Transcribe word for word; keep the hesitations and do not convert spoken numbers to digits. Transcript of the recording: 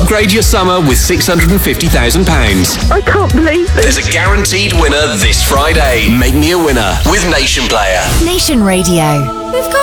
Upgrade your summer with six hundred fifty thousand pounds. I can't believe this. There's a guaranteed winner this Friday. Make me a winner with Nation Player. Nation Radio. We've got